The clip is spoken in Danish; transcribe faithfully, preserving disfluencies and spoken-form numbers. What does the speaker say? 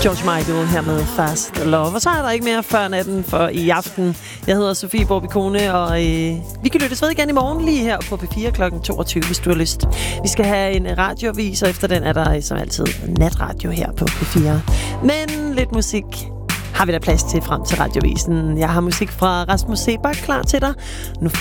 George Michael her med Fast Love. Og så er der ikke mere før natten for i aften. Jeg hedder Sofie Borbikone, og øh, vi kan lyttes ved igen i morgen lige her på P fire klokken toogtyve, hvis du har lyst. Vi skal have en radioavis, og efter den er der som altid natradio her på P fire. Men lidt musik har vi da plads til frem til radiovisen. Jeg har musik fra Rasmus Sebak klar til dig. Nu får